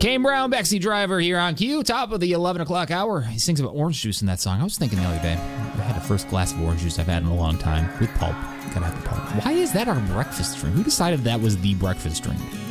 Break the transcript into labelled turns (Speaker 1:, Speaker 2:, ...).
Speaker 1: Kane Brown, Backseat Driver here on Q, top of the 11 o'clock hour. He sings about orange juice in that song. I was thinking the other day, I had the first glass of orange juice I've had in a long time with pulp. Gotta have the pulp. Why is that our breakfast drink? Who decided that was the breakfast drink?